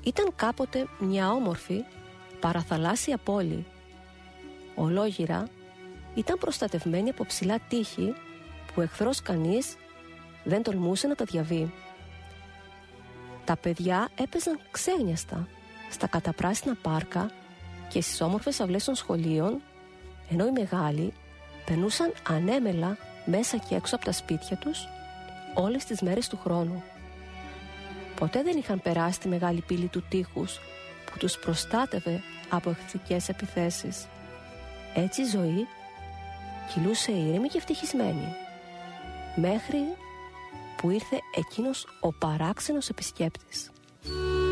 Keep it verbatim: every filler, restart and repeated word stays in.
Ήταν κάποτε μια όμορφη παραθαλάσσια πόλη. Ολόγυρα ήταν προστατευμένη από ψηλά τείχη που εχθρός κανείς δεν τολμούσε να τα διαβεί. Τα παιδιά έπαιζαν ξένιαστα στα καταπράσινα πάρκα και στις όμορφες αυλές των σχολείων, ενώ οι μεγάλοι περνούσαν ανέμελα μέσα και έξω από τα σπίτια τους όλες τις μέρες του χρόνου. Ποτέ δεν είχαν περάσει τη μεγάλη πύλη του τείχους που τους προστάτευε από εχθρικές επιθέσεις. Έτσι η ζωή κυλούσε ήρεμη και ευτυχισμένη, μέχρι που ήρθε εκείνος ο παράξενος επισκέπτης.